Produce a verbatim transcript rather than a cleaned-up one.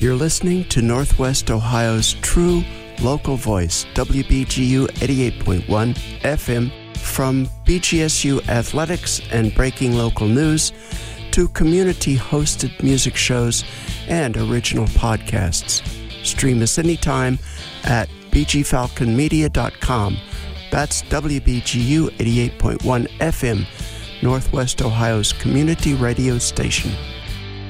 You're listening to Northwest Ohio's true local voice, W B G U eighty-eight point one F M. From B G S U athletics and breaking local news to community-hosted music shows and original podcasts. Stream us anytime at b g falcon media dot com. That's W B G U eighty-eight point one F M, Northwest Ohio's community radio station.